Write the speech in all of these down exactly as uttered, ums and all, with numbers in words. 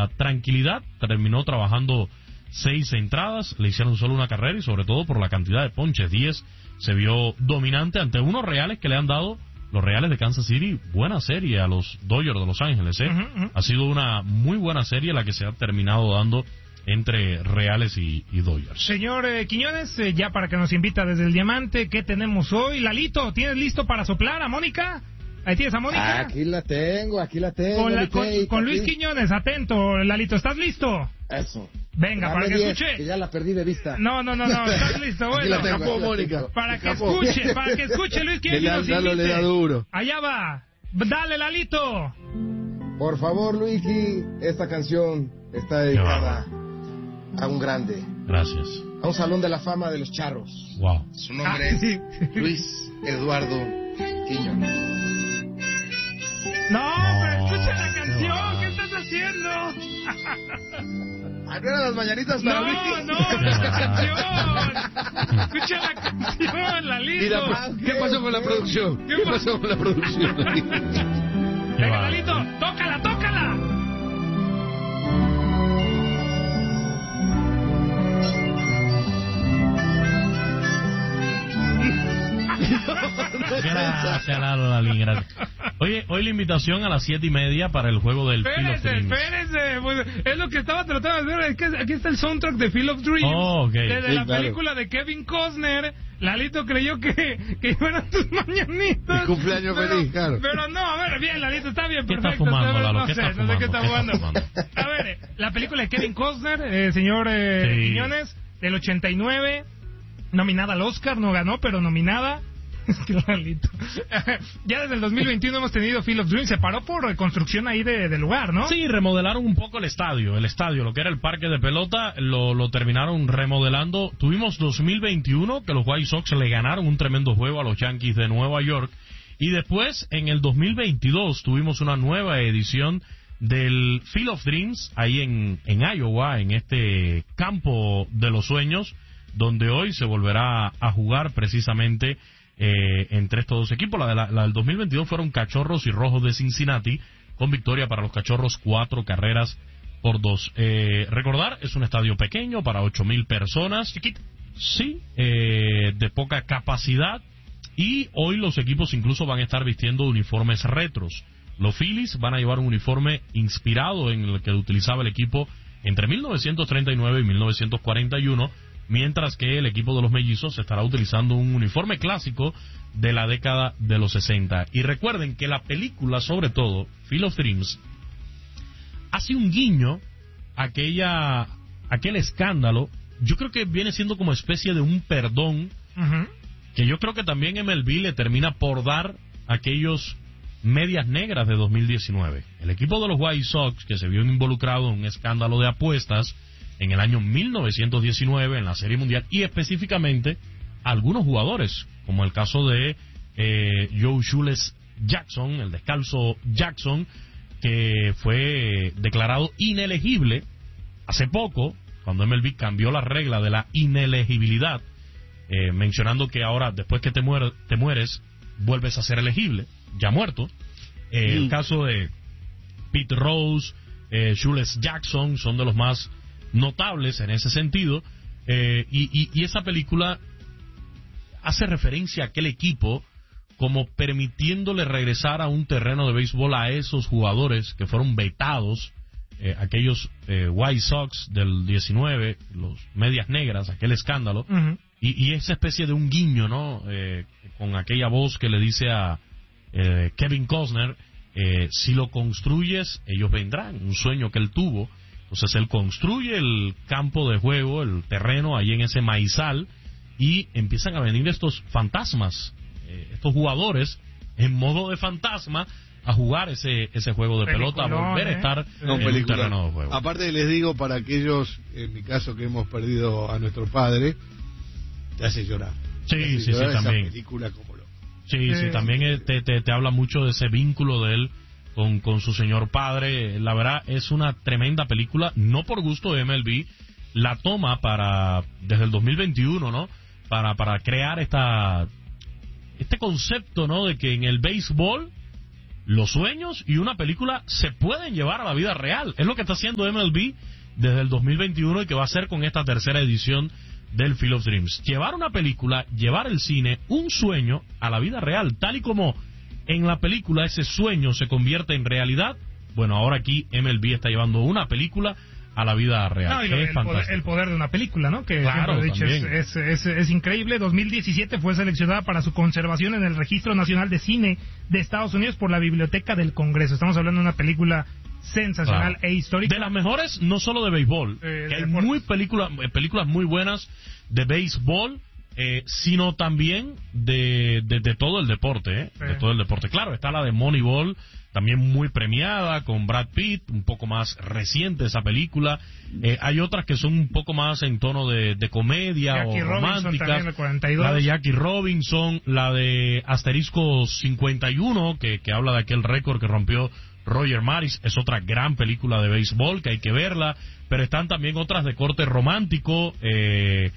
mucha tranquilidad, terminó trabajando seis entradas, le hicieron solo una carrera y sobre todo por la cantidad de ponches, diez, se vio dominante ante unos Reales que le han dado, los Reales de Kansas City, buena serie a los Dodgers de Los Ángeles, ¿eh? Uh-huh, uh-huh. Ha sido una muy buena serie la que se ha terminado dando entre Reales y, y Dodgers. Señor eh, Quiñones, eh, ya para que nos invita desde el Diamante, ¿qué tenemos hoy? Lalito, ¿tienes listo para soplar a Mónica? Ahí tienes a Mónica. Aquí la tengo, aquí la tengo. Con, la, con, con Luis Quiñones, atento, Lalito, ¿estás listo? Eso. Venga, Dame para que diez, escuche. Que ya la perdí de vista. No, no, no, no, estás listo, bueno. Aquí la tengo, Capó, Mónica. Para que Capó. escuche, para que escuche Luis Quiñones. Que nos Lalo invite. le da duro. Allá va. Dale, Lalito. Por favor, Luigi, esta canción está dedicada a un grande. Gracias. A un salón de la fama de los charros. Wow. Su nombre Ah, sí. es Luis Eduardo Quiñones. No, No, pero escucha la qué canción, va. ¿qué estás haciendo? ¿A qué eran las mañanitas para No, Luigi? no, la canción. Escucha la canción, Lalito. Y la- ¿Qué pasó con la producción? ¿Qué ¿Qué pasó con la producción? Venga, Lalito, tócala, tócala. Gracias, Lalo Lalín, gracias. Oye, hoy la invitación a las siete y media para el juego del Field of Espérese, Dreams. espérese. Pues, es lo que estaba tratando de hacer. Es que aquí está el soundtrack de Field of Dreams. Oh, ok. Desde Sí, la claro. película de Kevin Costner. Lalito creyó que, que iban tus mañanitas. Mi cumpleaños pero, feliz, claro. Pero no, a ver, bien, Lalito, está bien, ¿Qué está perfecto. fumando, está bien, Lalo? no ¿Qué sé, está no sé qué está fumando? fumando. ¿Qué está A ver, la película de Kevin Costner, eh, señor eh, Sí. Quiñones, del ochenta y nueve, nominada al Oscar, no ganó, pero nominada. Es que Lalito. Ya desde el dos mil veintiuno hemos tenido Field of Dreams, se paró por reconstrucción ahí de, del lugar, ¿no? Sí, remodelaron un poco el estadio, el estadio, lo que era el parque de pelota, lo, lo terminaron remodelando. Tuvimos dos mil veintiuno, que los White Sox le ganaron un tremendo juego a los Yankees de Nueva York, y después, en el dos mil veintidós, tuvimos una nueva edición del Field of Dreams, ahí en, en Iowa, en este campo de los sueños, donde hoy se volverá a jugar precisamente Eh, entre estos dos equipos. La, de la, la del dos mil veintidós fueron Cachorros y Rojos de Cincinnati, con victoria para los Cachorros, cuatro carreras por dos. Eh, recordar, es un estadio pequeño para ocho mil personas. Chiquito. Sí, eh, de poca capacidad. Y hoy los equipos incluso van a estar vistiendo uniformes retros. Los Phillies van a llevar un uniforme inspirado en el que utilizaba el equipo entre mil novecientos treinta y nueve y mil novecientos cuarenta y uno, mientras que el equipo de los Mellizos estará utilizando un uniforme clásico de la década de los sesenta. Y recuerden que la película, sobre todo, Field of Dreams, hace un guiño a aquella, aquel escándalo. Yo creo que viene siendo como especie de un perdón, Uh-huh. que yo creo que también M L B le termina por dar a aquellos medias negras de dos mil diecinueve. El equipo de los White Sox, que se vio involucrado en un escándalo de apuestas en el año mil novecientos diecinueve en la Serie Mundial, y específicamente algunos jugadores, como el caso de eh, Joe Shoeless Jackson, el descalzo Jackson, que fue declarado inelegible hace poco, cuando M L B cambió la regla de la inelegibilidad, eh, mencionando que ahora, después que te, muer te mueres, vuelves a ser elegible, ya muerto. Eh, Mm. El caso de Pete Rose, eh, Shoeless Jackson, son de los más notables en ese sentido, eh, y, y, y esa película hace referencia a aquel equipo como permitiéndole regresar a un terreno de béisbol a esos jugadores que fueron vetados, eh, aquellos eh, White Sox del diecinueve, los medias negras, aquel escándalo, Uh-huh. y, y esa especie de un guiño, ¿no? Eh, con aquella voz que le dice a eh, Kevin Costner, eh, si lo construyes, ellos vendrán, un sueño que él tuvo. Entonces él construye el campo de juego, el terreno ahí en ese maizal, y empiezan a venir estos fantasmas, eh, estos jugadores en modo de fantasma a jugar ese ese juego de pelota, a Peliculón, volver a ¿eh? estar No, en un película. terreno de juego. Aparte les digo, para aquellos, en mi caso, que hemos perdido a nuestro padre, te hace llorar. Sí, Te hace sí, sí, llorar esa también. película como lo... Sí, sí, Eh, también eh, te, te, te habla mucho de ese vínculo de él con, con su señor padre. La verdad, es una tremenda película, no por gusto de M L B, la toma para, desde el dos mil veintiuno, ¿no? Para, para crear esta, este concepto, ¿no? De que en el béisbol los sueños y una película se pueden llevar a la vida real. Es lo que está haciendo M L B desde el dos mil veintiuno y que va a hacer con esta tercera edición del Field of Dreams. Llevar una película, llevar el cine, un sueño a la vida real, tal y como en la película ese sueño se convierte en realidad. Bueno, ahora aquí M L B está llevando una película a la vida real. No, y lo, es el, fantástico. poder, el poder de una película, ¿no? Que Claro, siempre he dicho, es, es, es, es increíble. dos mil diecisiete fue seleccionada para su conservación en el Registro Nacional de Cine de Estados Unidos por la Biblioteca del Congreso. Estamos hablando de una película sensacional Claro. e histórica. De las mejores, no solo de béisbol, Eh, que hay deportes. muy películas, películas muy buenas de béisbol, eh, sino también de, de, de todo el deporte, ¿eh? Sí. De todo el deporte. Claro, está la de Moneyball, también muy premiada, con Brad Pitt, un poco más reciente esa película. Eh, hay otras que son un poco más en tono de, de comedia Jackie o Robinson románticas. también, el cuarenta y dos. La de Jackie Robinson, la de Asterisco cincuenta y uno, que, que habla de aquel récord que rompió Roger Maris, es otra gran película de béisbol que hay que verla, pero están también otras de corte romántico, eh,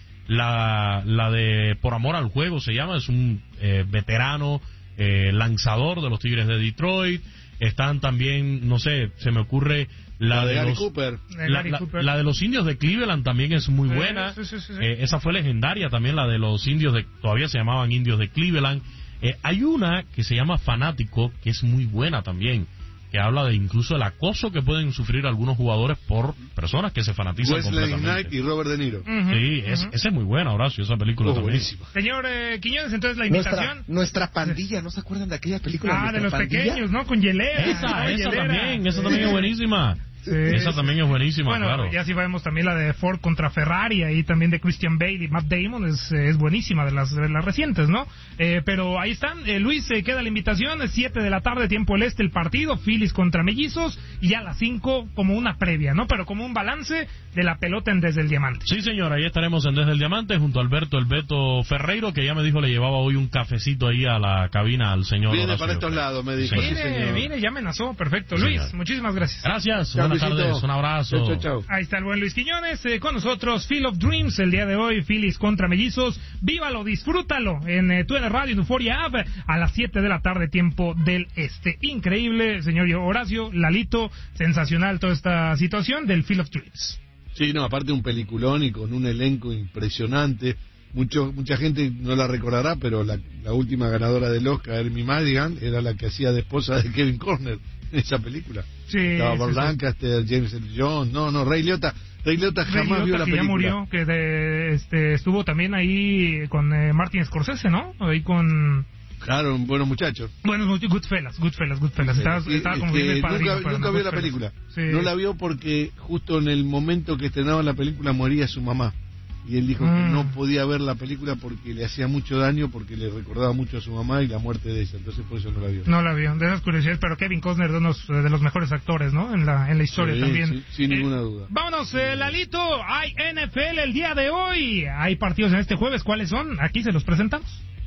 la, la de Por Amor al Juego se llama, es un eh, veterano eh, lanzador de los Tigres de Detroit. Están también, no sé, se me ocurre la, La de de Gary los, Cooper. De la, Gary la- Cooper. la de los Indios de Cleveland también es muy Sí, buena. sí, sí, sí, sí. Eh, esa fue legendaria también, la de los Indios de, todavía se llamaban Indios de Cleveland. Eh, hay una que se llama Fanático, que es muy buena también, que habla de incluso el acoso que pueden sufrir algunos jugadores por personas que se fanatizan Wesley completamente. Knight y Robert De Niro. Ujú, Sí, es, ujú. esa es muy buena, Horacio, esa película Oh, también. buenísimo. Señor eh, Quiñones, entonces la Nuestra, invitación. nuestra pandilla, ¿no se acuerdan de aquella película? Ah, de Nuestra los Pandilla? pequeños, ¿no? Con hielera. Esa, ¿no? esa Hielera. también, esa Sí. también es buenísima. Sí. Esa también es buenísima, Bueno, claro. ya si vemos también la de Ford contra Ferrari, ahí también de Christian Bale y Matt Damon, es, es buenísima, de las, de las recientes, ¿no? Eh, pero ahí están, eh, Luis, eh, queda la invitación, es siete de la tarde, tiempo del este, el partido, Phillies contra Mellizos, y ya a las cinco como una previa, ¿no? Pero como un balance de la pelota en Desde el Diamante. Sí, señor, ahí estaremos en Desde el Diamante junto a Alberto El Beto Ferreiro, que ya me dijo le llevaba hoy un cafecito ahí a la cabina al señor Viene Horacio. para estos lados, me dijo. Sí, Sí, Mire, señor. mire, ya amenazó, perfecto. Sí, Luis, señor. muchísimas gracias. Gracias, Chao, buenas Luisito. tardes, un abrazo. Chau, chau, chau. Ahí está el buen Luis Quiñones, eh, con nosotros, Field of Dreams, el día de hoy, Phillies contra Mellizos. Vívalo, disfrútalo en eh, Twitter Radio, en Euphoria App, a las siete de la tarde, tiempo del este. Increíble, señor Horacio, Lalito, sensacional toda esta situación del Field of Dreams. Sí, no, aparte un peliculón y con un elenco impresionante. Mucho, mucha gente no la recordará, pero la, la última ganadora del Oscar, Amy Madigan, era la que hacía de esposa de Kevin Costner en esa película. Sí, Estaba sí, Burt sí. Lancaster, James Earl Jones, no, no, Ray Liotta. Ray Liotta Ray jamás Liotta, vio la que ya película. murió, que de, este, estuvo también ahí con eh, Martin Scorsese, ¿no? Ahí con... Claro, buenos muchachos. Bueno, Goodfellas, Goodfellas, Goodfellas. Estaba, Y, estaba como este, bien el padrino nunca para nunca vio la Goodfellas. película. Sí. No la vio porque justo en el momento que estrenaban la película moría su mamá. Y él dijo Mm. que no podía ver la película porque le hacía mucho daño, porque le recordaba mucho a su mamá y la muerte de ella. Entonces por eso no la vio. No la vio, de esas curiosidades, pero Kevin Costner de unos de los mejores actores, ¿no? En la en la historia Sí, también. sin- sin Eh, ninguna duda. Vámonos, eh, Lalito, hay N F L el día de hoy. Hay partidos en este jueves, ¿cuáles son? Aquí se los presentamos.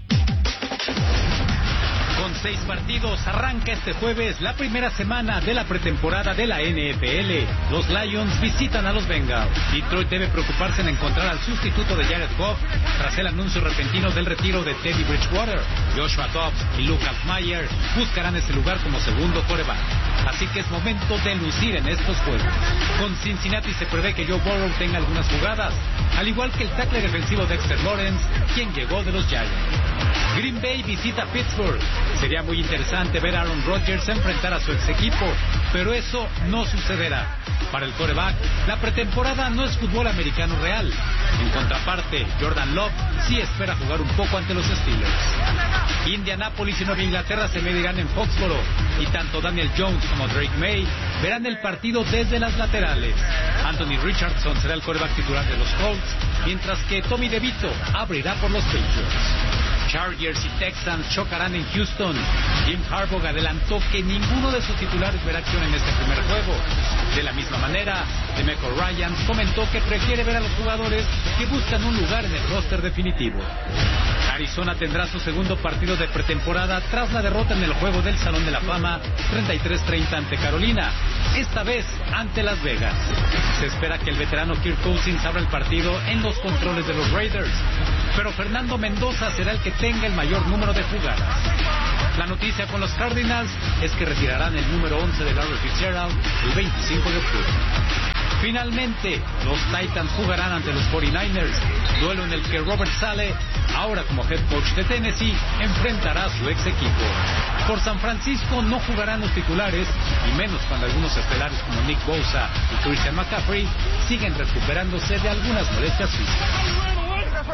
Con seis partidos arranca este jueves la primera semana de la pretemporada de la N F L. Los Lions visitan a los Bengals. Detroit debe preocuparse en encontrar al sustituto de Jared Goff tras el anuncio repentino del retiro de Teddy Bridgewater. Joshua Dobbs y Luke Altmaier buscarán ese lugar como segundo quarterback. Así que es momento de lucir en estos juegos. Con Cincinnati se prevé que Joe Burrow tenga algunas jugadas, al igual que el tackle defensivo Dexter Lawrence, quien llegó de los Giants. Green Bay visita Pittsburgh. Sería muy interesante ver a Aaron Rodgers enfrentar a su ex equipo, pero eso no sucederá. Para el quarterback, la pretemporada no es fútbol americano real. En contraparte, Jordan Love sí espera jugar un poco ante los Steelers. Indianapolis y Nueva Inglaterra se medirán en Foxboro, y tanto Daniel Jones como Drake May verán el partido desde las laterales. Anthony Richardson será el quarterback titular de los Colts, mientras que Tommy DeVito abrirá por los Patriots. Chargers y Texans chocarán en Houston. Jim Harbaugh adelantó que ninguno de sus titulares verá acción en este primer juego. De la misma manera, DeMeco Ryans comentó que prefiere ver a los jugadores que buscan un lugar en el roster definitivo. Arizona tendrá su segundo partido de pretemporada tras la derrota en el juego del Salón de la Fama treinta y tres treinta ante Carolina, esta vez ante Las Vegas. Se espera que el veterano Kirk Cousins abra el partido en los controles de los Raiders, pero Fernando Mendoza será el que tenga el mayor número de jugadas. La noticia con los Cardinals es que retirarán el número once de Larry Fitzgerald el veinticinco de octubre. Finalmente, los Titans jugarán ante los cuarenta y nueve ers, duelo en el que Robert Saleh, ahora como head coach de Tennessee, enfrentará a su ex equipo. Por San Francisco no jugarán los titulares, y menos cuando algunos estelares como Nick Bosa y Christian McCaffrey siguen recuperándose de algunas molestias físicas.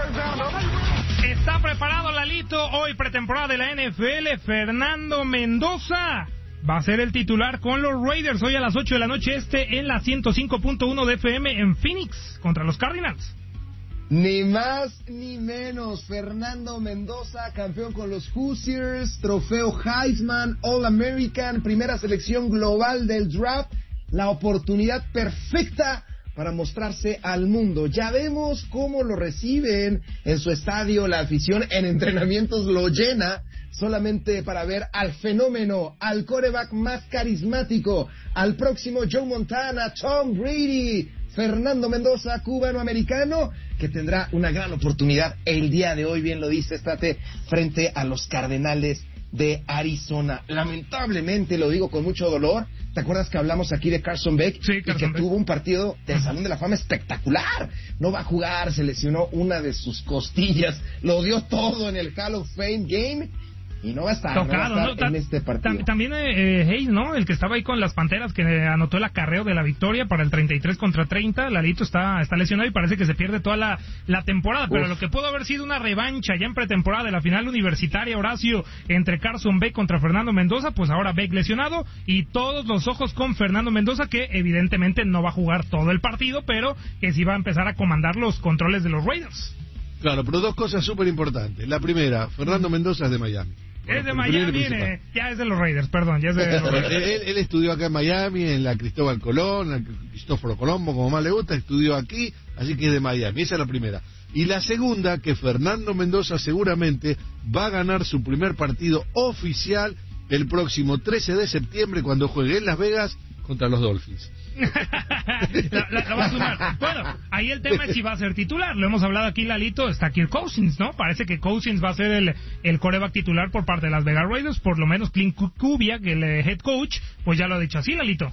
Está preparado Lalito, hoy pretemporada de la N F L, Fernando Mendoza va a ser el titular con los Raiders hoy a las ocho de la noche este en la ciento cinco punto uno de F M en Phoenix contra los Cardinals. Ni más ni menos, Fernando Mendoza, campeón con los Hoosiers, trofeo Heisman, All-American, primera selección global del draft, la oportunidad perfecta para mostrarse al mundo. Ya vemos cómo lo reciben en su estadio, la afición en entrenamientos lo llena, solamente para ver al fenómeno, al quarterback más carismático, al próximo Joe Montana, Tom Brady, Fernando Mendoza, cubano-americano, que tendrá una gran oportunidad el día de hoy, bien lo dice Estate, frente a los Cardenales de Arizona. Lamentablemente, lo digo con mucho dolor, ¿te acuerdas que hablamos aquí de Carson Beck? Sí, Carson y que Beck tuvo un partido del Salón de la Fama espectacular. No va a jugar, se lesionó una de sus costillas, lo dio todo en el Hall of Fame Game y no va a estar, Tocado, no va a estar ¿no? en este partido. Tam- también eh, Hayes, ¿no? El que estaba ahí con las Panteras, que anotó el acarreo de la victoria para el treinta y tres contra treinta. Lalito está, está lesionado y parece que se pierde toda la, la temporada. Uf. Pero lo que pudo haber sido una revancha ya en pretemporada de la final universitaria, Horacio, entre Carson Beck contra Fernando Mendoza, pues ahora Beck lesionado y todos los ojos con Fernando Mendoza, que evidentemente no va a jugar todo el partido, pero que sí va a empezar a comandar los controles de los Raiders. Claro, pero dos cosas súper importantes. La primera, Fernando Mendoza es de Miami. Bueno, es de Miami, viene, ya es de los Raiders, perdón, ya es de los Raiders. él, él estudió acá en Miami, en la Cristóbal Colón, la Cristóforo Colombo, como más le gusta, estudió aquí, así que es de Miami. Esa es la primera. Y la segunda, que Fernando Mendoza seguramente va a ganar su primer partido oficial el próximo trece de septiembre cuando juegue en Las Vegas contra los Dolphins. la, la, la va a sumar. Bueno, ahí el tema es si va a ser titular. Lo hemos hablado aquí, Lalito. Está Kirk Cousins, ¿no? Parece que Cousins va a ser el, el quarterback titular por parte de las Vegas Raiders. Por lo menos Clint Kubiak, el head coach, pues ya lo ha dicho así, Lalito.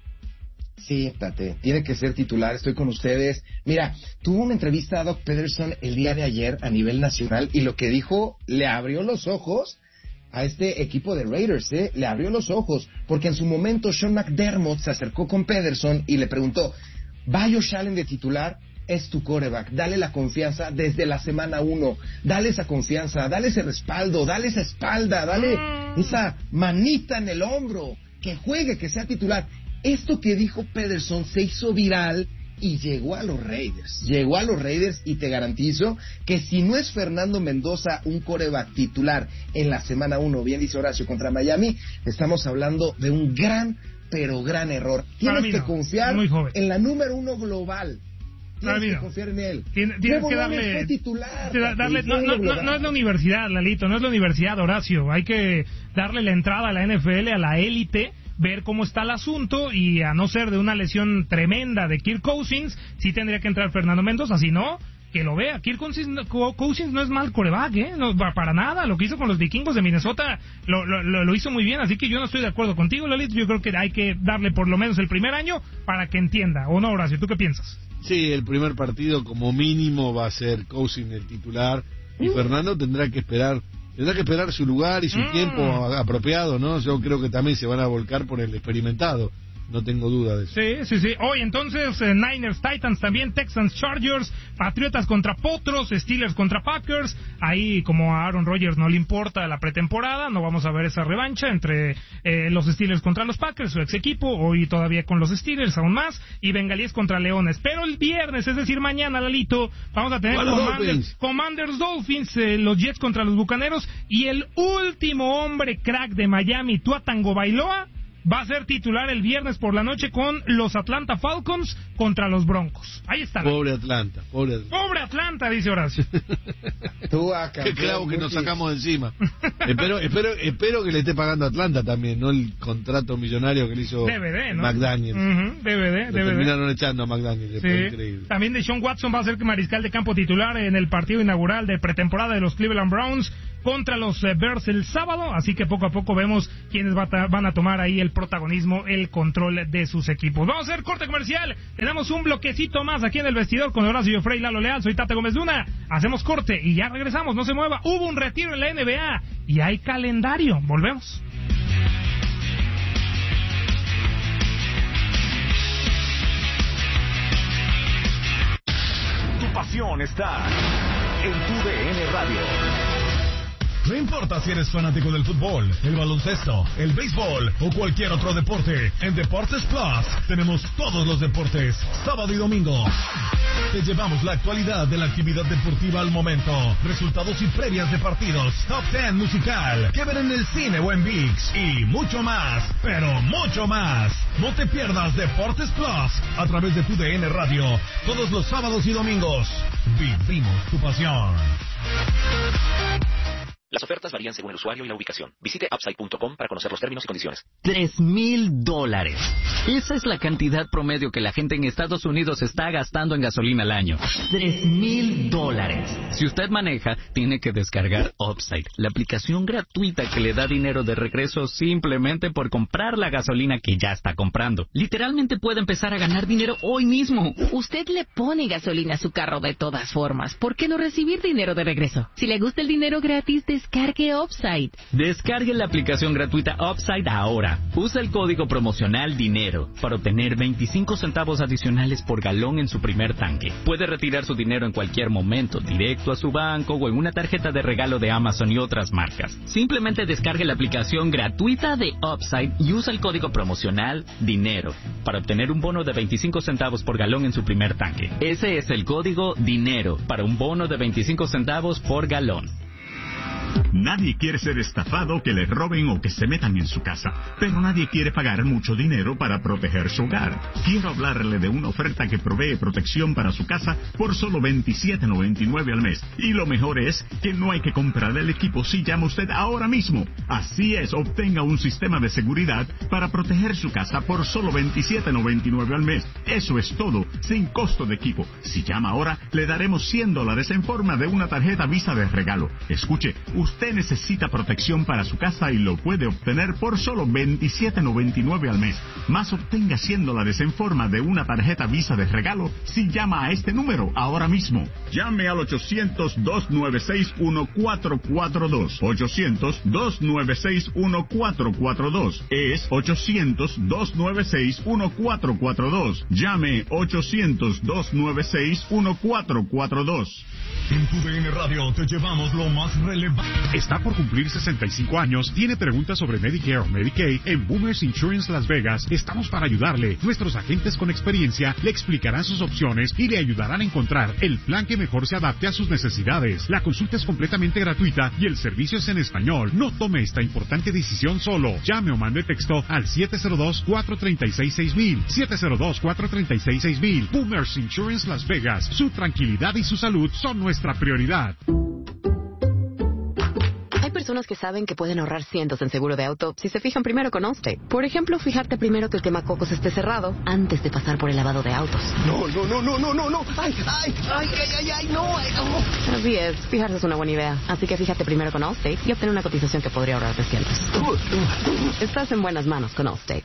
Sí, Tate, tiene que ser titular, estoy con ustedes. Mira, tuvo una entrevista a Doc Peterson el día de ayer a nivel nacional y lo que dijo le abrió los ojos a este equipo de Raiders, ¿eh? Le abrió los ojos, porque en su momento Sean McDermott se acercó con Pederson y le preguntó, ¿va Josh Allen de titular? Es tu quarterback, dale la confianza desde la semana uno, dale esa confianza, dale ese respaldo, dale esa espalda, dale esa manita en el hombro, que juegue, que sea titular. Esto que dijo Pederson se hizo viral y llegó a los Raiders. Llegó a los Raiders y te garantizo que si no es Fernando Mendoza un quarterback titular en la semana uno, bien dice Horacio, contra Miami, estamos hablando de un gran, pero gran error. Tienes que no, confiar en la número uno global. Tienes que confiar en él. Tienes, tienes que darle, titular, darle no, no, no, no es la universidad, Lalito, no es la universidad, Horacio. Hay que darle la entrada a la N F L, a la élite, ver cómo está el asunto y a no ser de una lesión tremenda de Kirk Cousins, sí tendría que entrar Fernando Mendoza, si no, que lo vea. Kirk Cousins, Cousins no es mal quarterback, ¿eh? No, para nada, lo que hizo con los vikingos de Minnesota lo, lo, lo hizo muy bien, así que yo no estoy de acuerdo contigo, Lolito. Yo creo que hay que darle por lo menos el primer año para que entienda, ¿o no, Horacio? ¿Tú qué piensas? Sí, el primer partido como mínimo va a ser Cousins el titular y uh. Fernando tendrá que esperar Tendrá que esperar su lugar y su mm. tiempo apropiado, ¿no? Yo creo que también se van a volcar por el experimentado. No tengo duda de eso. Sí, sí, sí. Hoy entonces eh, Niners, Titans también, Texans, Chargers, Patriotas contra Potros, Steelers contra Packers. Ahí, como a Aaron Rodgers no le importa la pretemporada, no vamos a ver esa revancha entre eh, los Steelers contra los Packers, su ex equipo, hoy todavía con los Steelers aún más, y Bengalíes contra Leones. Pero el viernes, es decir, mañana, Lalito, vamos a tener Commanders, Commanders Dolphins, eh, los Jets contra los Bucaneros, y el último hombre crack de Miami, Tua Tagovailoa, va a ser titular el viernes por la noche con los Atlanta Falcons contra los Broncos. Ahí está. Pobre Atlanta, pobre Atlanta. Pobre Atlanta, dice Horacio. Tú acá. Qué clavo que nos sacamos de encima. espero, espero, espero que le esté pagando a Atlanta también, no el contrato millonario que le hizo D V D, ¿no? McDaniels. Uh-huh, D V D, Lo D V D. Terminaron echando a McDaniels. Sí. Increíble. También Deshaun Watson va a ser mariscal de campo titular en el partido inaugural de pretemporada de los Cleveland Browns contra los eh, Bears el sábado, así que poco a poco vemos quiénes va ta- van a tomar ahí el protagonismo, el control de sus equipos. Vamos a hacer corte comercial, tenemos un bloquecito más aquí en el vestidor con Horacio Frey, Lalo Leal, soy Tate Gómez Luna, hacemos corte y ya regresamos, no se mueva, hubo un retiro en la N B A y hay calendario, volvemos. Tu pasión está en tu D N Radio. No importa si eres fanático del fútbol, el baloncesto, el béisbol o cualquier otro deporte, en Deportes Plus tenemos todos los deportes, sábado y domingo. Te llevamos la actualidad de la actividad deportiva al momento, resultados y previas de partidos, top ten musical, que ver en el cine o en ViX y mucho más, pero mucho más. No te pierdas Deportes Plus a través de tu D N Radio, todos los sábados y domingos. Vivimos tu pasión. Las ofertas varían según el usuario y la ubicación. Visite upside punto com para conocer los términos y condiciones. Tres mil dólares. Esa es la cantidad promedio que la gente en Estados Unidos está gastando en gasolina al año. Tres mil dólares. Si usted maneja, tiene que descargar Upside, la aplicación gratuita que le da dinero de regreso simplemente por comprar la gasolina que ya está comprando. Literalmente puede empezar a ganar dinero hoy mismo. Usted le pone gasolina a su carro de todas formas. ¿Por qué no recibir dinero de regreso? Si le gusta el dinero gratis, descargue Upside. Descargue la aplicación gratuita Upside ahora. Usa el código promocional DINERO para obtener veinticinco centavos adicionales por galón en su primer tanque. Puede retirar su dinero en cualquier momento, directo a su banco o en una tarjeta de regalo de Amazon y otras marcas. Simplemente descargue la aplicación gratuita de Upside y usa el código promocional DINERO para obtener un bono de veinticinco centavos por galón en su primer tanque. Ese es el código DINERO para un bono de veinticinco centavos por galón. Nadie quiere ser estafado, que le roben o que se metan en su casa, pero nadie quiere pagar mucho dinero para proteger su hogar. Quiero hablarle de una oferta que provee protección para su casa por solo veintisiete noventa y nueve al mes. Y lo mejor es que no hay que comprar el equipo si llama usted ahora mismo. Así es, obtenga un sistema de seguridad para proteger su casa por solo veintisiete noventa y nueve al mes. Eso es todo, sin costo de equipo. Si llama ahora, le daremos cien dólares en forma de una tarjeta Visa de regalo. Escuche, usted necesita protección para su casa y lo puede obtener por solo veintisiete noventa y nueve al mes. Más obtenga cien dólares en forma de una tarjeta Visa de regalo si llama a este número ahora mismo. Llame al ochocientos, dos nueve seis, uno cuatro cuatro dos. ochocientos, dos nueve seis, uno cuatro cuatro dos. Es ochocientos, dos nueve seis, uno cuatro cuatro dos. Llame ochocientos, dos nueve seis, uno cuatro cuatro dos. En tu D N Radio te llevamos lo más relevante. Está por cumplir sesenta y cinco años, tiene preguntas sobre Medicare o Medicaid. En Boomers Insurance Las Vegas estamos para ayudarle. Nuestros agentes con experiencia le explicarán sus opciones y le ayudarán a encontrar el plan que mejor se adapte a sus necesidades. La consulta es completamente gratuita y el servicio es en español. No tome esta importante decisión solo. Llame o mande texto al siete cero dos, cuatro tres seis, seis mil. siete cero dos, cuatro tres seis, seis mil. Boomers Insurance Las Vegas. Su tranquilidad y su salud son nuestra prioridad. Hay personas que saben que pueden ahorrar cientos en seguro de auto si se fijan primero con Allstate. Por ejemplo, fijarte primero que el quemacocos esté cerrado antes de pasar por el lavado de autos. No, no, no, no, no, no, no. Ay, ay, ay, ay, ay, ay, no, ay, no. Así es, fijarse es una buena idea. Así que fíjate primero con Allstate y obtén una cotización que podría ahorrarte cientos. Estás en buenas manos con Allstate.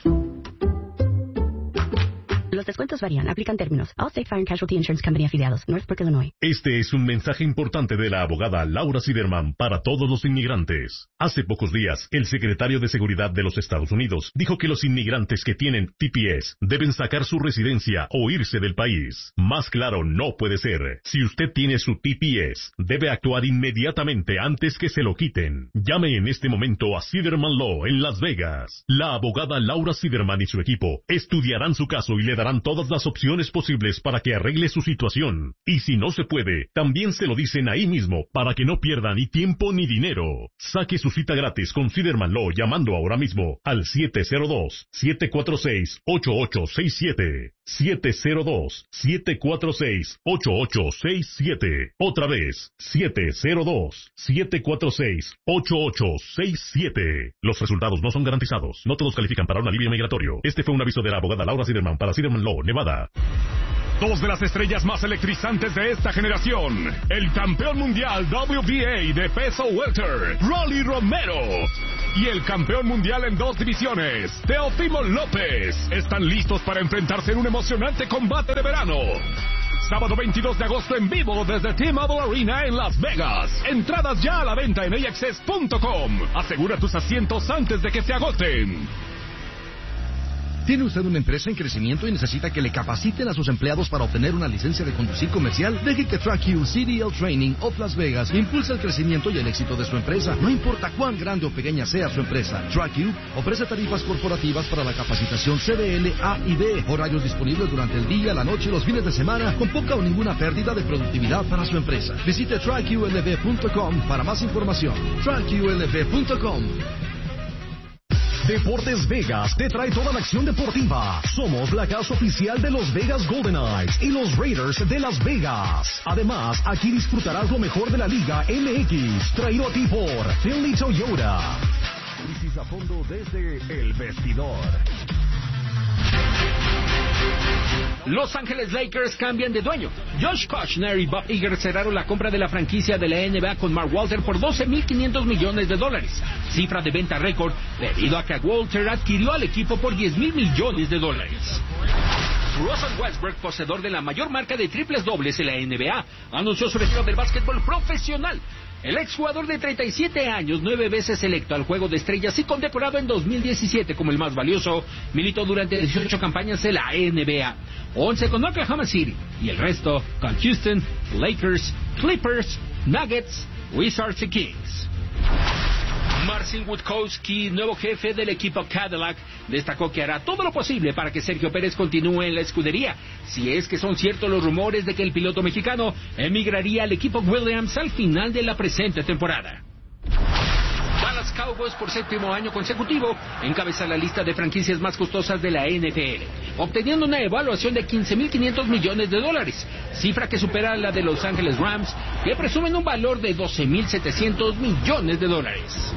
Los descuentos varían. Aplican términos. Allstate Fire and Casualty Insurance Company afiliados. Northbrook, Illinois. Este es un mensaje importante de la abogada Laura Siderman para todos los inmigrantes. Hace pocos días, el secretario de Seguridad de los Estados Unidos dijo que los inmigrantes que tienen T P S deben sacar su residencia o irse del país. Más claro no puede ser. Si usted tiene su T P S, debe actuar inmediatamente antes que se lo quiten. Llame en este momento a Siderman Law en Las Vegas. La abogada Laura Siderman y su equipo estudiarán su caso y le darán todas las opciones posibles para que arregle su situación. Y si no se puede, también se lo dicen ahí mismo para que no pierda ni tiempo ni dinero. Saque su cita gratis con Siderman Law llamando ahora mismo al siete cero dos, siete cuatro seis, ocho ocho seis siete. siete cero dos, siete cuatro seis, ocho ocho seis siete. Otra vez, siete cero dos, siete cuatro seis, ocho ocho seis siete. Los resultados no son garantizados. No todos califican para un alivio migratorio. Este fue un aviso de la abogada Laura Siderman para Siderman Law, Nevada. Dos de las estrellas más electrizantes de esta generación. El campeón mundial W B A de peso welter, Rolly Romero. Y el campeón mundial en dos divisiones, Teófimo López. Están listos para enfrentarse en un emocionante combate de verano. Sábado veintidós de agosto en vivo desde T-Mobile Arena en Las Vegas. Entradas ya a la venta en A X S punto com. Asegura tus asientos antes de que se agoten. ¿Tiene usted una empresa en crecimiento y necesita que le capaciten a sus empleados para obtener una licencia de conducir comercial? Deje que TrackU C D L Training of Las Vegas impulse el crecimiento y el éxito de su empresa. No importa cuán grande o pequeña sea su empresa, TrackU ofrece tarifas corporativas para la capacitación C D L, A y B. Horarios disponibles durante el día, la noche y los fines de semana con poca o ninguna pérdida de productividad para su empresa. Visite track U L V punto com para más información. track U L V punto com. Deportes Vegas te trae toda la acción deportiva. Somos la casa oficial de los Vegas Golden Knights y los Raiders de Las Vegas. Además, aquí disfrutarás lo mejor de la Liga M X, traído a ti por Finley Toyota. Crisis a fondo desde el vestidor. Los Ángeles Lakers cambian de dueño. Josh Kushner y Bob Iger cerraron la compra de la franquicia de la N B A con Mark Walter por doce mil quinientos millones de dólares, cifra de venta récord debido a que Walter adquirió al equipo por diez mil millones de dólares. Russell Westbrook, poseedor de la mayor marca de triples dobles en la N B A, anunció su retiro del básquetbol profesional. El exjugador de treinta y siete años, nueve veces electo al Juego de Estrellas y condecorado en dos mil diecisiete como el más valioso, militó durante dieciocho campañas en la N B A, once con Oklahoma City y el resto con Houston, Lakers, Clippers, Nuggets, Wizards y Kings. Marcin Witkowski, nuevo jefe del equipo Cadillac, destacó que hará todo lo posible para que Sergio Pérez continúe en la escudería, si es que son ciertos los rumores de que el piloto mexicano emigraría al equipo Williams al final de la presente temporada. Dallas Cowboys, por séptimo año consecutivo, encabeza la lista de franquicias más costosas de la N F L, obteniendo una evaluación de quince mil quinientos millones de dólares, cifra que supera la de Los Ángeles Rams, que presumen un valor de doce mil setecientos millones de dólares.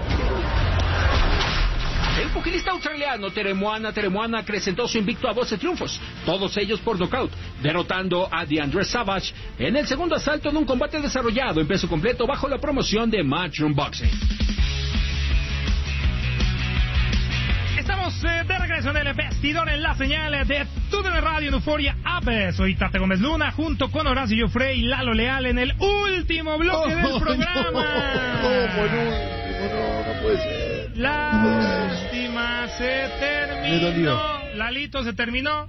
El pugilista australiano Teremuana Teremuana acrecentó su invicto a doce triunfos, todos ellos por nocaut, derrotando a DeAndre Savage en el segundo asalto en un combate desarrollado en peso completo bajo la promoción de Matchroom Boxing. Estamos eh, de regreso en el vestidor en la señal de T U D N Radio en Euforia App. Soy Tate Gómez Luna junto con Horacio Joffrey y Lalo Leal en el último bloque oh, del programa. No, no, por último, no, no puede ser. Lástima, se terminó. Lalito, se terminó.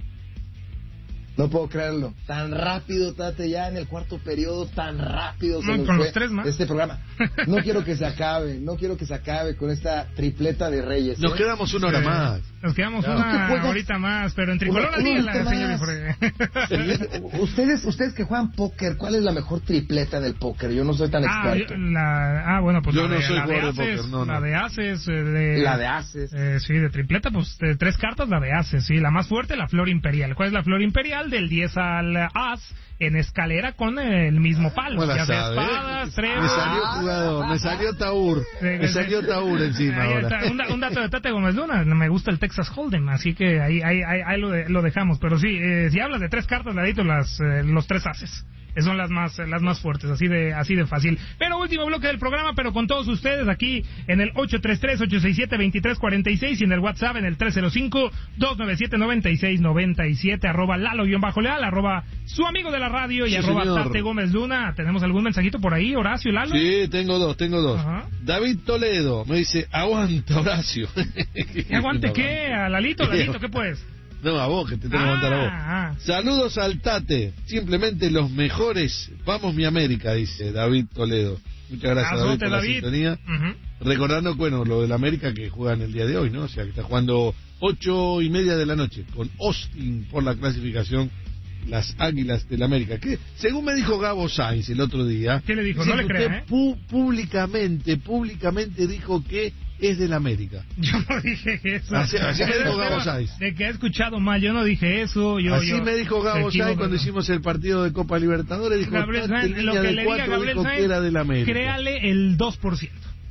No puedo creerlo. Tan rápido, Tate, ya en el cuarto periodo, tan rápido se nos con fue los tres más. este programa. No quiero que se acabe, no quiero que se acabe con esta tripleta de Reyes. Nos ¿eh? quedamos una hora Sí. más. Nos quedamos No, una ¿qué horita más, pero en tricolor al día, la señor Joffrey. Ustedes, ustedes que juegan póker, ¿cuál es la mejor tripleta del póker? Yo no soy tan Ah, experto. yo- la, ah, bueno, pues Yo la no de, soy la de jugador de Aces, póker, no, no. la de Aces, eh, de, La de Aces. eh, sí, de tripleta, pues de tres cartas, la de Aces, sí, la más fuerte, la Flor Imperial. ¿Cuál es la Flor Imperial? Del diez al As, en escalera con el mismo palo. ¿Cómo la Ya sea sabe? espadas, tres. Me salió jugador, me salió Taur, me salió Taur encima Ahí ahora. está, un, da- un dato de Tate Gómez Luna, me gusta el Texas Hold'em, así que ahí, ahí, ahí, ahí lo, de- lo dejamos. Pero sí, eh, si hablas de tres cartas, ladito, las, eh, los tres ases. Eh, Son las más las más fuertes, así de así de fácil. Pero último bloque del programa, pero con todos ustedes aquí en el ocho tres tres, ocho seis siete, dos tres cuatro seis y en el WhatsApp en el tres cero cinco, dos nueve siete, nueve seis nueve siete, arroba Lalo-Leal, arroba su amigo de la radio y Sí, arroba señor. Tate Gómez Luna. ¿Tenemos algún mensajito por ahí, Horacio, Lalo? Sí, tengo dos, tengo dos. Ajá. David Toledo me dice, aguanta Horacio. ¿Qué aguante qué? ¿A Lalito, Lalito, qué pues? No, a vos, que te tengo que aguantar a vos. Ah, Saludos al Tate, simplemente los mejores. Vamos mi América, dice David Toledo. Muchas gracias, David, Azote, por la David. sintonía. Ujú. Recordando, bueno, lo del América que juegan el día de hoy, ¿no? O sea, que está jugando ocho y media de la noche con Austin por la clasificación, las Águilas del América. Que, según me dijo Gabo Sainz el otro día... ¿Qué le dijo? dice No le que crea, usted ¿eh? pu- públicamente, públicamente dijo que es del América. Yo no dije eso. Así- así me dijo Gabo Sáenz. De que he escuchado mal, yo no dije eso. Yo, Así yo, me dijo Gabo me equivoco, Sáenz cuando no. hicimos el partido de Copa Libertadores. Dijo, Gabriel Tate, Sáenz, en lo línea que de le diga cuatro, Gabriel dijo que Sáenz, era del América. créale el dos por ciento.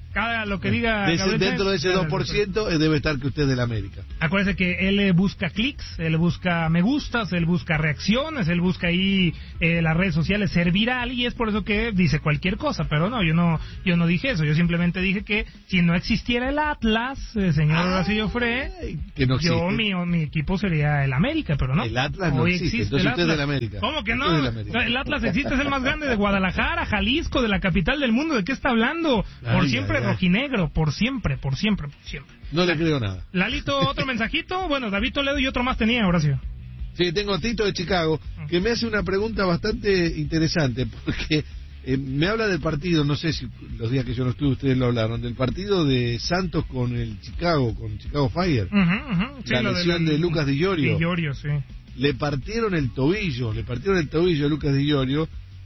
cada lo que diga de ese, Gabriel dentro Sainz, de ese dos por ciento debe estar que usted es del América. Acuérdese que él eh, busca clics, él busca me gustas, él busca reacciones, él busca ahí eh, las redes sociales ser viral, y es por eso que dice cualquier cosa, pero no, yo no yo no dije eso, yo simplemente dije que si no existiera el Atlas, eh, señor Horacio Joffre, que no yo mi, mi equipo sería el América, pero no. El Atlas no Hoy existe, existe entonces el usted es Atlas. del América. ¿Cómo que Usted no? es del América. El Atlas existe, es el más grande de Guadalajara, Jalisco, de la capital del mundo, ¿de qué está hablando? Por Ay, siempre ay, ay. rojinegro, por siempre, por siempre, por siempre. No le creo nada. Lalito, otro mensajito. Bueno, David Toledo y otro más tenía, Horacio. Sí, tengo a Tito de Chicago, que me hace una pregunta bastante interesante, porque eh, me habla del partido, no sé si los días que yo no estuve ustedes lo hablaron, del partido de Santos con el Chicago, con Chicago Fire. Uh -huh, uh -huh. Sí, la lo lesión del- de Lucas Di Llorio. Di Llorio, sí. Le partieron el tobillo, le partieron el tobillo a Lucas Di Llorio.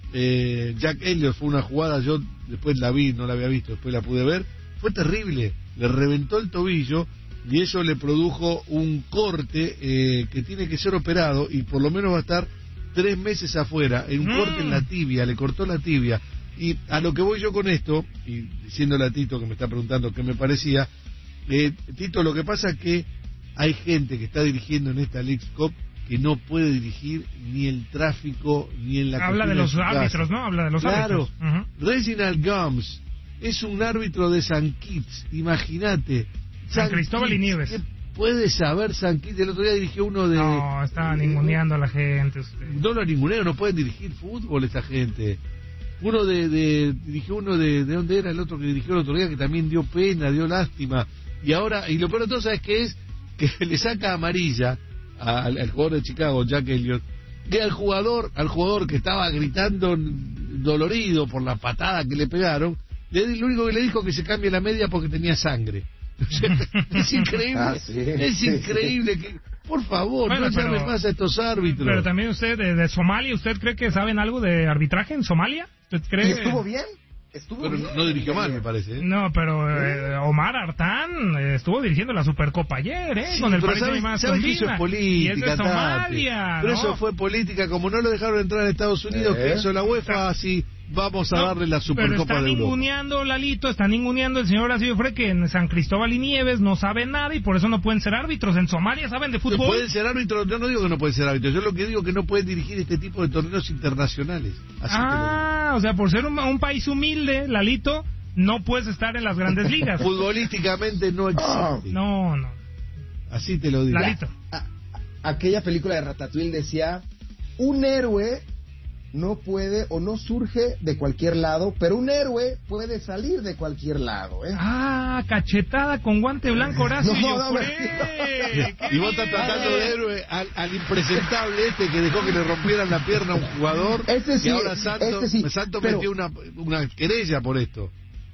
Eh, Jack Elliott fue una jugada, yo después la vi, no la había visto, después la pude ver. Fue terrible, le reventó el tobillo y eso le produjo un corte eh, que tiene que ser operado y por lo menos va a estar tres meses afuera, en un Mm. corte en la tibia, le cortó la tibia. Y a lo que voy yo con esto, y diciéndole a Tito que me está preguntando qué me parecía, eh, Tito, lo que pasa es que hay gente que está dirigiendo en esta Leagues Cup que no puede dirigir ni el tráfico ni en la Habla de cocina los su casa. árbitros, ¿no? Habla de los Claro. árbitros. Ujú. Reginald Gums es un árbitro de San Kitts, imagínate. San Cristóbal y Nieves. ¿Qué puede saber San Kitts? El otro día dirigió uno de... No, estaba ninguneando a la gente. Usted. No lo ninguneo, no pueden dirigir fútbol esta gente. Uno de, de dirigió uno de, ¿de dónde era el otro que dirigió el otro día? Que también dio pena, dio lástima. Y ahora, y lo peor de todo, ¿sabes qué es? Que le saca amarilla al, al jugador de Chicago, Jack Elliott, que al jugador, al jugador que estaba gritando dolorido por la patada que le pegaron, le, lo único que le dijo que se cambie la media porque tenía sangre. O sea, es increíble, Ah, sí, es sí, increíble que, por favor, Bueno, no pero- llamen más a estos árbitros. Pero también usted, de, de Somalia, ¿usted cree que saben algo de arbitraje en Somalia? ¿Usted cree? ¿Y estuvo bien? Estuvo Pero bien. no dirigió mal, me parece. ¿eh? No, pero eh, Omar Artán eh, estuvo dirigiendo la Supercopa ayer, ¿eh? Sí, con el pero Paris ¿sabes, Saint-Germain sabes que eso Aston es Villa. Y es de política, Somalia, Tate. Pero ¿no? eso fue política, como no lo dejaron entrar a Estados Unidos, ¿Eh? que hizo la UEFA, así vamos a No, darle la pero Supercopa está de Europa. ninguneando, Lalito, está ninguneando el señor Horacio Fre que en San Cristóbal y Nieves no saben nada y por eso no pueden ser árbitros. En Somalia saben de fútbol. Pueden ser árbitros, yo no digo que no pueden ser árbitros, yo lo que digo es que no pueden dirigir este tipo de torneos internacionales. Así Ah, o sea, por ser un, un país humilde, Lalito, no puedes estar en las grandes te lo ligas. digo. Futbolísticamente no existe. No, no. Así te lo digo. Lalito. A- aquella película de Ratatouille decía, un héroe no puede o no surge de cualquier lado, pero un héroe puede salir de cualquier lado, ¿eh? Ah, cachetada con guante blanco, Horacio No, no, Joffre. Y vos estás tratando de héroe al, al impresentable este que dejó que le rompieran la pierna a un jugador. Ese sí, y ahora Santos, ese sí, Santos pero- metió una, una querella por esto.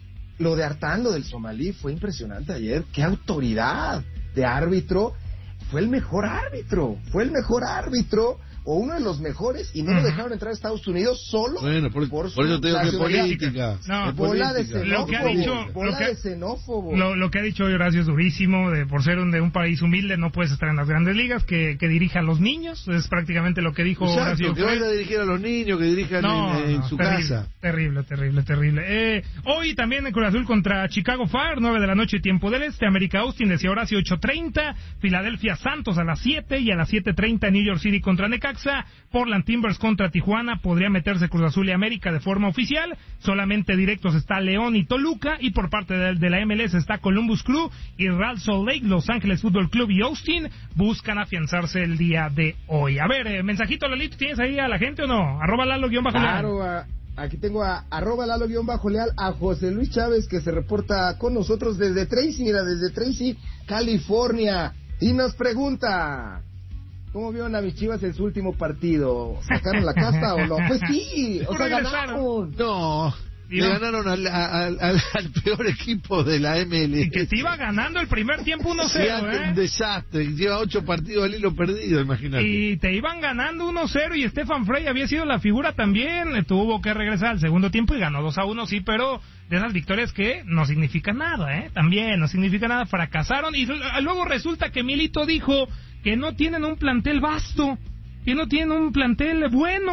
Lo de Artán, lo del somalí, fue impresionante ayer. ¡Qué autoridad de árbitro! Fue el mejor árbitro, fue el mejor árbitro, o uno de los mejores, y no lo dejaron entrar a Estados Unidos solo Bueno, por, por, por su eso te digo que es nacionalidad. política. No, es Bola de política. Lo que ha xenófobo, dicho- bola lo que- de xenófobo. Lo, lo que ha dicho hoy Horacio es durísimo, de por ser un, de un país humilde no puedes estar en las grandes ligas, que, que dirija a los niños, es prácticamente lo que dijo Exacto, Horacio que vaya a Fre. dirigir a los niños, que dirijan No, en, en no, su terrible, casa. terrible, terrible, terrible. Eh, hoy también en Cruz Azul contra Chicago Fire, nueve de la noche tiempo del este, América Austin decía Horacio ocho treinta, Filadelfia Santos a las siete y a las siete treinta New York City contra Necaxa, Portland Timbers contra Tijuana, podría meterse Cruz Azul y América de forma oficial, solamente directos está León y Toluca, y por parte de, de la M L S está Columbus Crew y Real Salt Lake, Los Ángeles Fútbol Club y Austin buscan afianzarse el día de hoy. A ver, eh, mensajito, Lalito, ¿tienes ahí a la gente o no? Arroba Lalo-Leal. Claro, a- aquí tengo a arroba Lalo-Leal a José Luis Chávez, que se reporta con nosotros desde Tracy, mira, desde Tracy, California, y nos pregunta, ¿cómo vieron a mis Chivas en su último partido? ¿Sacaron la casta o no? Pues sí, o sea, ganaron. No, le Iba- ganaron al, al, al, al peor equipo de la M L S. Y que se iba ganando el primer tiempo uno Sí, cero, un ¿eh? desastre, lleva ocho partidos al hilo perdido, imagínate. Y te iban ganando uno cero y Stefan Frey había sido la figura también. eh, Tuvo que regresar al segundo tiempo y ganó dos a uno, sí, pero de esas victorias que no significan nada, ¿eh? También no significa nada, fracasaron. Y luego resulta que Milito dijo que no tienen un plantel vasto, que no tienen un plantel bueno.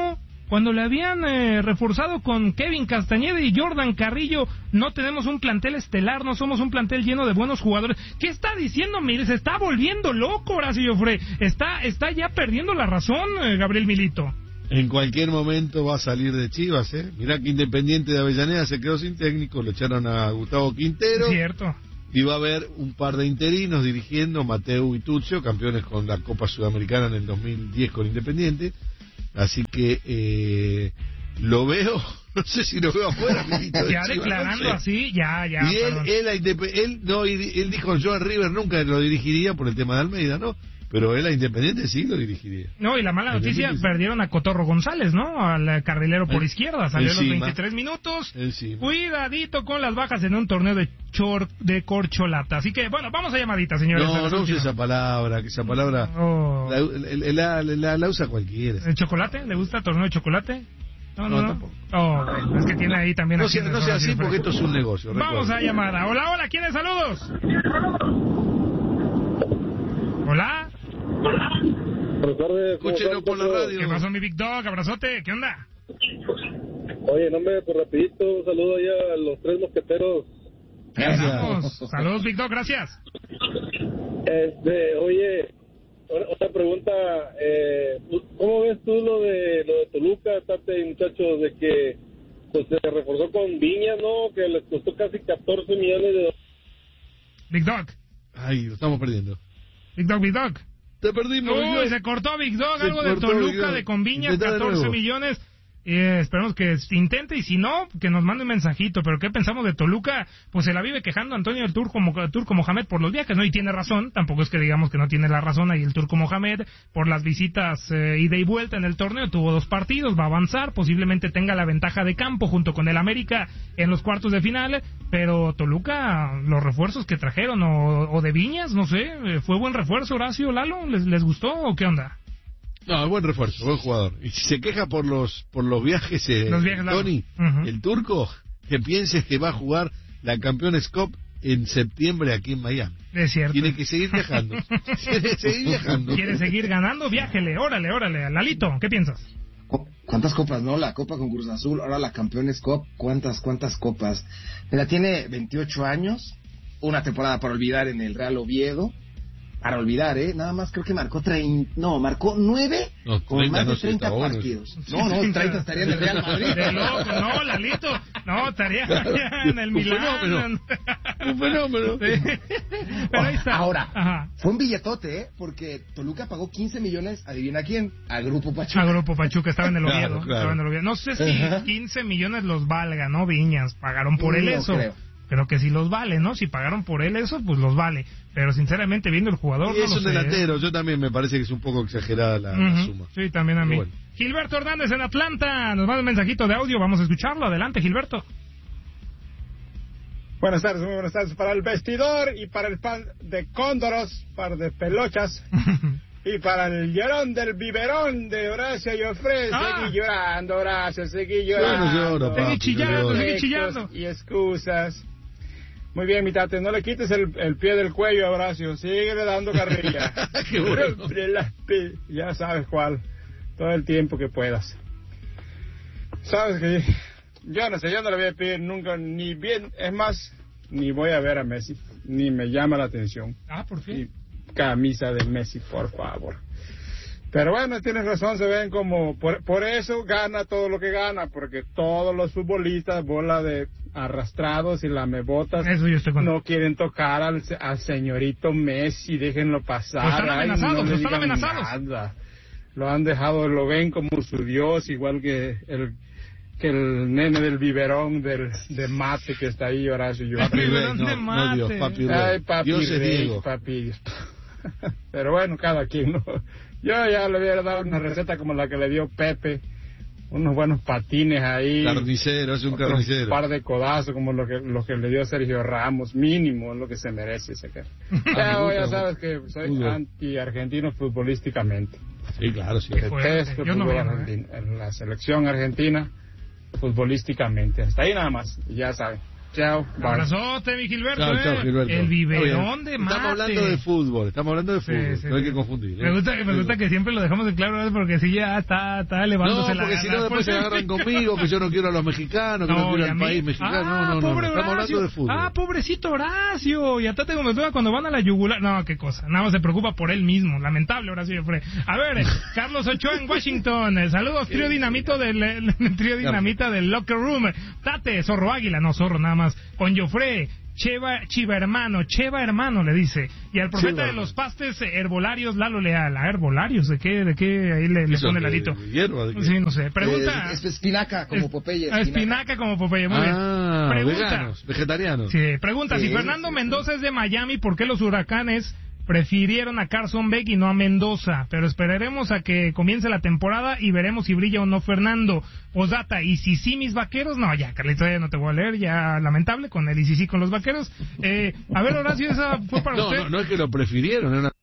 cuando le habían eh, reforzado con Kevin Castañeda y Jordan Carrillo. No tenemos un plantel estelar, no somos un plantel lleno de buenos jugadores. ¿Qué está diciendo? Mire, se está volviendo loco Horacio Joffre. Está, está ya perdiendo la razón, eh, Gabriel Milito. En cualquier momento va a salir de Chivas, ¿eh? Mirá que Independiente de Avellaneda se quedó sin técnico, lo echaron a Gustavo Quintero. Cierto. Y va a haber un par de interinos dirigiendo, Mateu y Tuccio, campeones con la Copa Sudamericana en el dos mil diez con Independiente. Así que eh, lo veo, no sé si lo veo afuera. Ya Chivas, declarando no sé. Así, ya, ya. Y él, él, él, él, no, él dijo, yo a River nunca lo dirigiría por el tema de Almeida, ¿no? Pero él a Independiente sí lo dirigiría. No, y la mala noticia, perdieron a Cotorro González, ¿no? Al carrilero por el, izquierda, salió a los veintitrés minutos. Encima. Cuidadito con las bajas en un torneo de chor de corcholata. Así que, bueno, vamos a llamadita, señores. No, no use esa palabra, que esa palabra oh. la, la, la, la, la usa cualquiera. ¿El chocolate? ¿Le gusta torneo de chocolate? No, no, no. no. Oh, es que tiene ahí también... No, sea, no sea así porque esto es un negocio. Vamos a llamada. Hola, hola, ¿quiénes? Saludos. Hola. Buenas tardes. Escúchenos por la radio. ¿Qué pasó, mi Big Dog? Abrazote. ¿Qué onda? Oye, no me, pues rapidito, un saludo allá a los tres mosqueteros. Gracias. Saludos, Big Dog, gracias. Este, oye, otra pregunta, eh, ¿cómo ves tú lo de lo de Toluca, Tate, muchachos, de que pues se reforzó con Viña, ¿no? Que les costó casi catorce millones de dólares. Big Dog. Ay, lo estamos perdiendo. Big Dog, Big Dog. Te perdimos. Uy, se cortó Big Dog, algo de Toluca, de Conviña, catorce millones. Eh, esperemos que intente, y si no, que nos mande un mensajito. Pero ¿qué pensamos de Toluca? Pues se la vive quejando Antonio el Turco, Turco Mohamed por los viajes, ¿no? Y tiene razón, tampoco es que digamos que no tiene la razón ahí el Turco Mohamed, por las visitas eh, ida y vuelta en el torneo. Tuvo dos partidos, va a avanzar, posiblemente tenga la ventaja de campo junto con el América en los cuartos de final. Pero Toluca, los refuerzos que trajeron, o, o de Viñas, no sé, ¿fue buen refuerzo, Horacio, Lalo? ¿Les, les gustó o qué onda? No, buen refuerzo, buen jugador. Y si se queja por los por los viajes, eh, los viajes Tony, uh-huh. el turco, que pienses que va a jugar la Campeones Cup en septiembre aquí en Miami. Es cierto. Tiene que seguir viajando. Tiene que seguir viajando. Quiere seguir ganando, viájele, órale, órale. Lalito, ¿qué piensas? ¿Cuántas copas, no? La Copa con Cruz Azul, ahora la Campeones Cup, ¿cuántas, cuántas copas? Mira, tiene veintiocho años, una temporada para olvidar en el Real Oviedo. Para olvidar, ¿eh? Nada más creo que marcó treinta, no, marcó nueve no, con más de no treinta bueno. partidos. No, no, treinta estaría en el Real Madrid. De loco, no, Lalito, no, estaría allá en el Milán. Un fenómeno. Sí. Pero ahí está. Ahora, Ajá. fue un billetote, ¿eh? Porque Toluca pagó quince millones, adivina quién, al Grupo Pachuca. Al Grupo Pachuca, estaba en el Oviedo. Claro, claro. Estaba en el Oviedo. No sé si Ajá. quince millones los valga, ¿no? Viñas, pagaron por él no eso. Creo. Creo que sí los vale, ¿no? Si pagaron por él eso, pues los vale. Pero sinceramente, viendo el jugador... Y no es lo un sé, delantero, ¿eh? yo también me parece que es un poco exagerada la, uh-huh. la suma. Sí, también a mí. Bueno. Gilberto Hernández en Atlanta, nos manda un mensajito de audio, vamos a escucharlo. Adelante, Gilberto. Buenas tardes, muy buenas tardes para el vestidor y para el pan de cóndoros, par de pelochas. Y para el llorón del biberón de Horacio Joffre, ah. seguí llorando, Horacio, seguí llorando. Bueno, lloro, papi, seguí chillando, seguí chillando. Y excusas. Muy bien, mi tate, no le quites el, el pie del cuello a Horacio, sigue dando carrilla. Qué bueno. Ya sabes cuál, todo el tiempo que puedas. Sabes que yo no sé, yo no le voy a pedir nunca, ni bien, es más, ni voy a ver a Messi, ni me llama la atención. Ah, ¿por fin? Y camisa de Messi, por favor. Pero bueno, tienes razón, se ven como... Por, por eso gana todo lo que gana, porque todos los futbolistas, bola de arrastrados y lamebotas, eso yo estoy con... no quieren tocar al, al señorito Messi, déjenlo pasar. Pues están amenazados, Ay, no pues están amenazados. Nada. Lo han dejado, lo ven como su dios, igual que el que el nene del biberón del, de mate que está ahí, Horacio. Yo. Papi Rey, no, no Dios, papi Rey. Ay, papi Dios es Rey, Diego. papi. Pero bueno, cada quien, ¿no? Yo ya le hubiera dado una receta como la que le dio Pepe, unos buenos patines ahí. Carnicero, es un carnicero. Un par de codazos como lo que, lo que le dio Sergio Ramos, mínimo, es lo que se merece ese cara. Ya, ya sabes que soy anti-argentino futbolísticamente. Sí, claro, sí. Detesto el Yo no fútbol veo, argentino, en la selección argentina, futbolísticamente. Hasta ahí nada más, ya saben. Chao. Un abrazote, mi Gilberto. Chao, chao, Gilberto. El biberón de mate. Estamos hablando de fútbol, estamos hablando de fútbol, Sí, sí, no hay sí. que confundir. ¿eh? Me gusta, me gusta que siempre lo dejamos en claro, porque si ya está, está elevándose No, la porque si gana. no después se agarran conmigo, que yo no quiero a los mexicanos, que no, No, quiero y a al mí- país mexicano. Ah, no, no, no, pobre estamos Horacio. hablando de fútbol. Ah, pobrecito Horacio. Y hasta tengo me duda cuando van a la yugular. No, qué cosa. Nada más se preocupa por él mismo. Lamentable Horacio Jofre. A ver, Carlos Ochoa en Washington. Eh, Saludos, trío dinamito del el, el trío dinamita del Locker Room. Tate, Zorro Águila. No, Zorro, nada más. Con Jofre. Cheva, Chiva hermano, Cheva hermano le dice. Y al profeta Chiva, de los pastes eh, herbolarios, Lalo Leal. ¿A herbolarios? ¿De qué? ¿De qué? Ahí le, le ¿Eso pone qué? Lalito. ¿De hierba? ¿De qué? Sí, no sé. Pregunta. Eh, es espinaca, como Popeye. Ah, espinaca como Popeye, muy Ah, bien. Pregunta. veganos, vegetarianos. Sí, pregunta, Sí, si Fernando sí, Mendoza es de Miami, ¿por qué los Huracanes prefirieron a Carson Beck y no a Mendoza? Pero esperaremos a que comience la temporada y veremos si brilla o no Fernando. Posdata, y si sí mis vaqueros, no, ya, Carlito, ya no te voy a leer, ya lamentable, con el y si sí con los vaqueros. Eh, a ver, Horacio, esa fue para No, usted. no, no es que lo prefirieron, es una